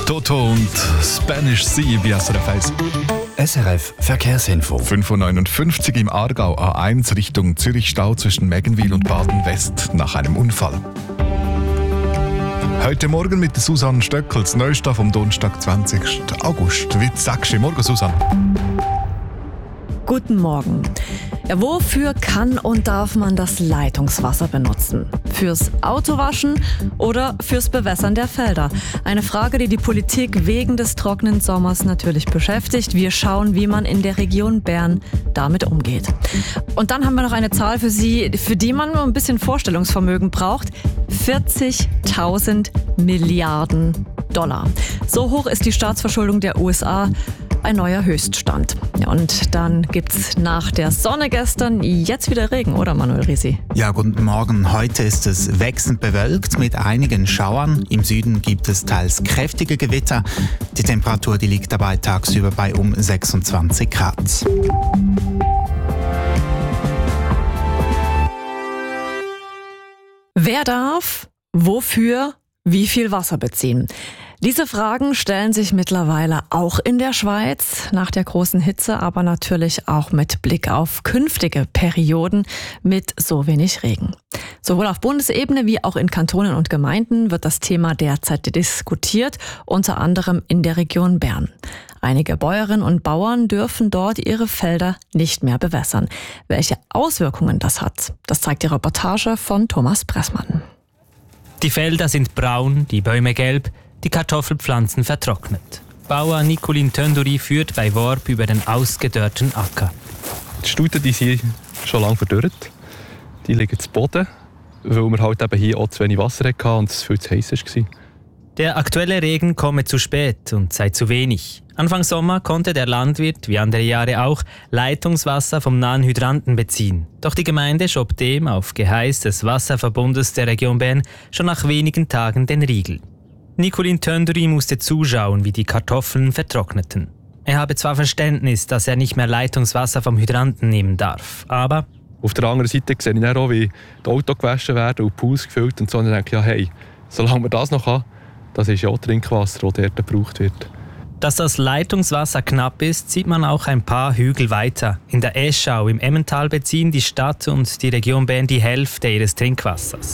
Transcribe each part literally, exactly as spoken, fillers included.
Toto und Spanish Sea bei S R F eins. S R F Verkehrsinfo. fünf Uhr neunundfünfzig im Aargau, A eins Richtung Zürich-Stau zwischen Meggenwil und Baden-West nach einem Unfall. Heute Morgen mit Susanne Stöckels, Neustart vom Donnerstag, zwanzigsten August. Wie sagst du? Morgen, Susanne. Guten Morgen. Ja, wofür kann und darf man das Leitungswasser benutzen? Fürs Autowaschen oder fürs Bewässern der Felder? Eine Frage, die die Politik wegen des trockenen Sommers natürlich beschäftigt. Wir schauen, wie man in der Region Bern damit umgeht. Und dann haben wir noch eine Zahl für Sie, für die man nur ein bisschen Vorstellungsvermögen braucht. vierzigtausend Milliarden Dollar. So hoch ist die Staatsverschuldung der U S A. Ein neuer Höchststand. Ja, und dann gibt's nach der Sonne gestern jetzt wieder Regen, oder Manuel Risi? Ja, guten Morgen. Heute ist es wechselnd bewölkt mit einigen Schauern. Im Süden gibt es teils kräftige Gewitter. Die Temperatur die liegt dabei tagsüber bei um sechsundzwanzig Grad. Wer darf, wofür, wie viel Wasser beziehen? Diese Fragen stellen sich mittlerweile auch in der Schweiz nach der großen Hitze, aber natürlich auch mit Blick auf künftige Perioden mit so wenig Regen. Sowohl auf Bundesebene wie auch in Kantonen und Gemeinden wird das Thema derzeit diskutiert, unter anderem in der Region Bern. Einige Bäuerinnen und Bauern dürfen dort ihre Felder nicht mehr bewässern. Welche Auswirkungen das hat, das zeigt die Reportage von Thomas Pressmann. Die Felder sind braun, die Bäume gelb, die Kartoffelpflanzen vertrocknet. Bauer Nicolin Tönduri führt bei Worb über den ausgedörrten Acker. Die Stuten die sind schon lange verdorrt. Die liegen zu Boden, weil wir halt eben hier auch zu wenig Wasser hatten und es viel zu heiß war. Der aktuelle Regen komme zu spät und sei zu wenig. Anfang Sommer konnte der Landwirt, wie andere Jahre auch, Leitungswasser vom nahen Hydranten beziehen. Doch die Gemeinde schob dem auf Geheiß des Wasserverbundes der Region Bern schon nach wenigen Tagen den Riegel. Nicolin Tönduri musste zuschauen, wie die Kartoffeln vertrockneten. Er habe zwar Verständnis, dass er nicht mehr Leitungswasser vom Hydranten nehmen darf, aber... Auf der anderen Seite sehe ich dann auch, wie die Autos gewaschen werden und die Pools gefüllt und so. Und dann denke ich, ja, hey, solange wir das noch haben, das ist ja auch Trinkwasser, das dort gebraucht wird. Dass das Leitungswasser knapp ist, sieht man auch ein paar Hügel weiter. In der Eschau im Emmental beziehen die Stadt und die Region Bern die Hälfte ihres Trinkwassers.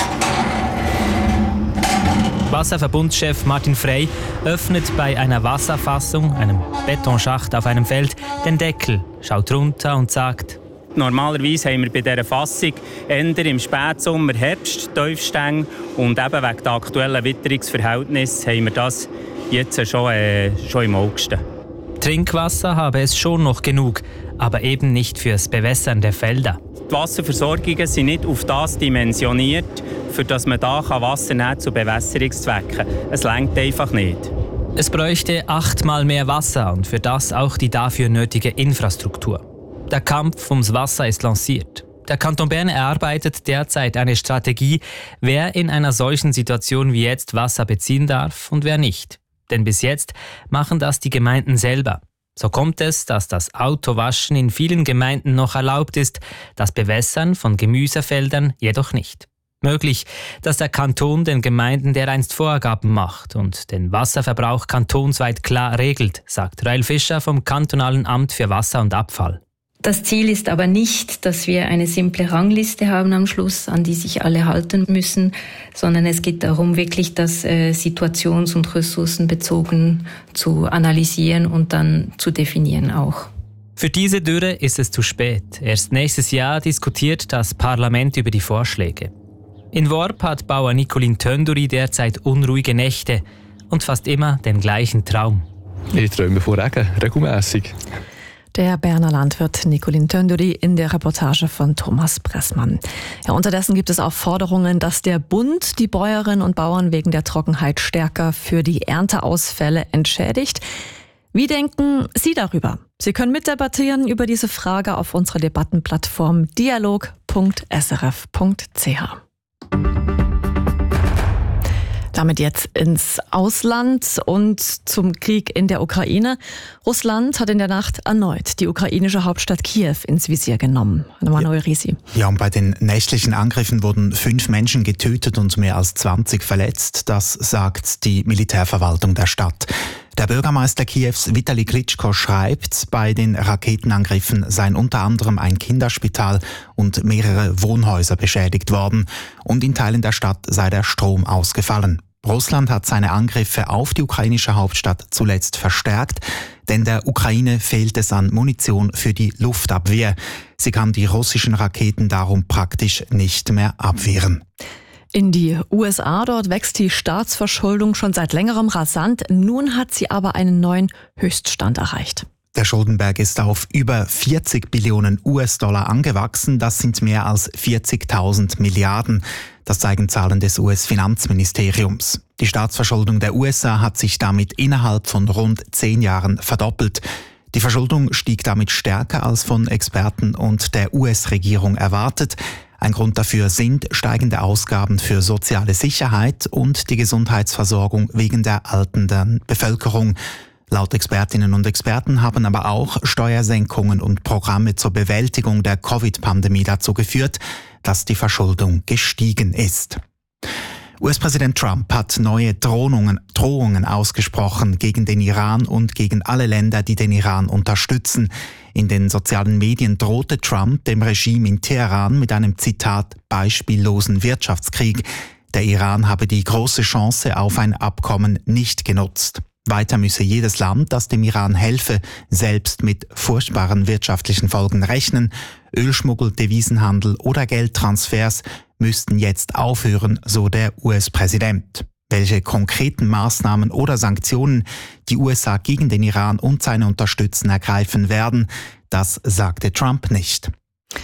Wasserverbundschef Martin Frey öffnet bei einer Wasserfassung, einem Betonschacht auf einem Feld, den Deckel, schaut runter und sagt: Normalerweise haben wir bei dieser Fassung eher im Spätsommer Herbst Tiefstänge und eben wegen der aktuellen Witterungsverhältnisse haben wir das jetzt schon, äh, schon im August. Trinkwasser habe es schon noch genug, aber eben nicht fürs Bewässern der Felder. Die Wasserversorgungen sind nicht auf das dimensioniert, für das man da Wasser nehmen kann zu Bewässerungszwecken. Es reicht einfach nicht. Es bräuchte achtmal mehr Wasser und für das auch die dafür nötige Infrastruktur. Der Kampf ums Wasser ist lanciert. Der Kanton Bern erarbeitet derzeit eine Strategie, wer in einer solchen Situation wie jetzt Wasser beziehen darf und wer nicht. Denn bis jetzt machen das die Gemeinden selber. So kommt es, dass das Autowaschen in vielen Gemeinden noch erlaubt ist, das Bewässern von Gemüsefeldern jedoch nicht. Möglich, dass der Kanton den Gemeinden dereinst Vorgaben macht und den Wasserverbrauch kantonsweit klar regelt, sagt Rael Fischer vom Kantonalen Amt für Wasser und Abfall. Das Ziel ist aber nicht, dass wir eine simple Rangliste haben am Schluss, an die sich alle halten müssen, sondern es geht darum, wirklich das äh, situations- und ressourcenbezogen zu analysieren und dann zu definieren auch. Für diese Dürre ist es zu spät. Erst nächstes Jahr diskutiert das Parlament über die Vorschläge. In Worb hat Bauer Nicolin Tönduri derzeit unruhige Nächte und fast immer den gleichen Traum. Ich träume von Regen, regelmässig. Der Berner Landwirt Nicolin Tönduri in der Reportage von Thomas Pressmann. Ja, unterdessen gibt es auch Forderungen, dass der Bund die Bäuerinnen und Bauern wegen der Trockenheit stärker für die Ernteausfälle entschädigt. Wie denken Sie darüber? Sie können mitdebattieren über diese Frage auf unserer Debattenplattform dialog punkt s r f punkt c h. Damit jetzt ins Ausland und zum Krieg in der Ukraine. Russland hat in der Nacht erneut die ukrainische Hauptstadt Kiew ins Visier genommen. Manuel Risi. Ja, und bei den nächtlichen Angriffen wurden fünf Menschen getötet und mehr als zwanzig verletzt. Das sagt die Militärverwaltung der Stadt. Der Bürgermeister Kiews, Vitali Klitschko, schreibt, bei den Raketenangriffen seien unter anderem ein Kinderspital und mehrere Wohnhäuser beschädigt worden und in Teilen der Stadt sei der Strom ausgefallen. Russland hat seine Angriffe auf die ukrainische Hauptstadt zuletzt verstärkt, denn der Ukraine fehlt es an Munition für die Luftabwehr. Sie kann die russischen Raketen darum praktisch nicht mehr abwehren. In die U S A, dort wächst die Staatsverschuldung schon seit längerem rasant. Nun hat sie aber einen neuen Höchststand erreicht. Der Schuldenberg ist auf über vierzig Billionen U S-Dollar angewachsen. Das sind mehr als vierzigtausend Milliarden. Das zeigen Zahlen des U S-Finanzministeriums. Die Staatsverschuldung der U S A hat sich damit innerhalb von rund zehn Jahren verdoppelt. Die Verschuldung stieg damit stärker als von Experten und der U S-Regierung erwartet. Ein Grund dafür sind steigende Ausgaben für soziale Sicherheit und die Gesundheitsversorgung wegen der alternden Bevölkerung. Laut Expertinnen und Experten haben aber auch Steuersenkungen und Programme zur Bewältigung der Covid-Pandemie dazu geführt, dass die Verschuldung gestiegen ist. U S-Präsident Trump hat neue Drohungen, Drohungen ausgesprochen gegen den Iran und gegen alle Länder, die den Iran unterstützen. In den sozialen Medien drohte Trump dem Regime in Teheran mit einem Zitat beispiellosen Wirtschaftskrieg. Der Iran habe die große Chance auf ein Abkommen nicht genutzt. Weiter müsse jedes Land, das dem Iran helfe, selbst mit furchtbaren wirtschaftlichen Folgen rechnen. Ölschmuggel, Devisenhandel oder Geldtransfers müssten jetzt aufhören, so der U S-Präsident. Welche konkreten Maßnahmen oder Sanktionen die U S A gegen den Iran und seine Unterstützer ergreifen werden, das sagte Trump nicht.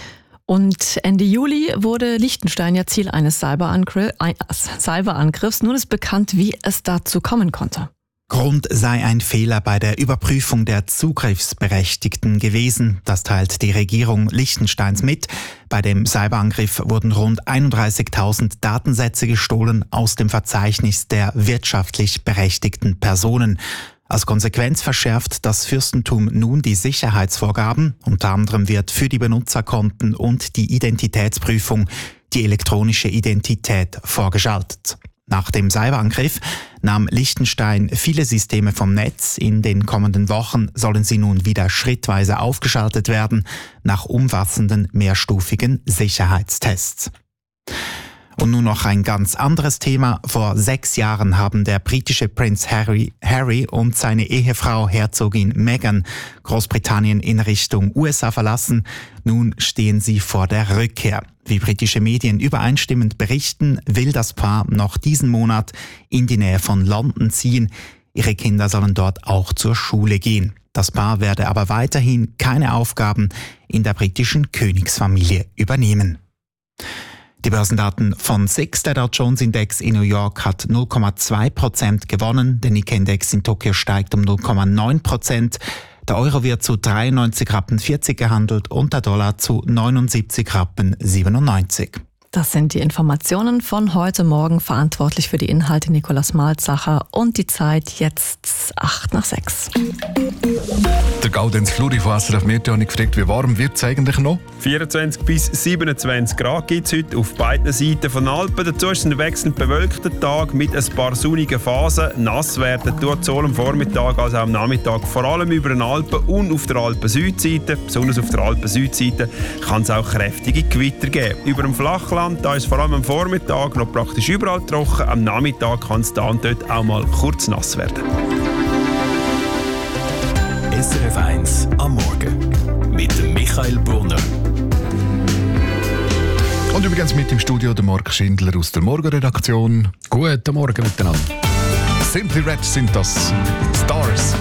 Und Ende Juli wurde Liechtenstein ja Ziel eines Cyberangriffs. Cyberangriffs. Nun ist bekannt, wie es dazu kommen konnte. Grund sei ein Fehler bei der Überprüfung der Zugriffsberechtigten gewesen. Das teilt die Regierung Liechtensteins mit. Bei dem Cyberangriff wurden rund einunddreißigtausend Datensätze gestohlen aus dem Verzeichnis der wirtschaftlich berechtigten Personen. Als Konsequenz verschärft das Fürstentum nun die Sicherheitsvorgaben. Unter anderem wird für die Benutzerkonten und die Identitätsprüfung die elektronische Identität vorgeschaltet. Nach dem Cyberangriff nahm Liechtenstein viele Systeme vom Netz. In den kommenden Wochen sollen sie nun wieder schrittweise aufgeschaltet werden, nach umfassenden mehrstufigen Sicherheitstests. Und nun noch ein ganz anderes Thema. Vor sechs Jahren haben der britische Prinz Harry, Harry und seine Ehefrau Herzogin Meghan Großbritannien in Richtung U S A verlassen. Nun stehen sie vor der Rückkehr. Wie britische Medien übereinstimmend berichten, will das Paar noch diesen Monat in die Nähe von London ziehen. Ihre Kinder sollen dort auch zur Schule gehen. Das Paar werde aber weiterhin keine Aufgaben in der britischen Königsfamilie übernehmen. Die Börsendaten von S I X, der Dow Jones Index in New York hat null Komma zwei Prozent gewonnen, der Nikkei-Index in Tokio steigt um null Komma neun Prozent, der Euro wird zu dreiundneunzig Rappen vierzig gehandelt und der Dollar zu neunundsiebzig Rappen siebenundneunzig. Das sind die Informationen von heute Morgen. Verantwortlich für die Inhalte Nikolaus Malzacher und die Zeit jetzt acht nach sechs. Der Gaudenz Fluri von S R F Meteo hat gefragt, wie warm wird es eigentlich noch? vierundzwanzig bis siebenundzwanzig Grad gibt es heute auf beiden Seiten von Alpen. Dazu ist ein wechselnd bewölkter Tag mit ein paar sonnigen Phasen. Nass werden tut sowohl am Vormittag als auch am Nachmittag, vor allem über den Alpen und auf der Alpen-Südseite. Besonders auf der Alpen-Südseite kann es auch kräftige Gewitter geben. Über dem Flachland, da ist vor allem am Vormittag noch praktisch überall trocken. Am Nachmittag kann es da und dort auch mal kurz nass werden. S R F eins am Morgen mit dem Michael Brunner. Und übrigens mit im Studio der Marc Schindler aus der Morgenredaktion. Guten Morgen miteinander. Simply Red sind das Stars.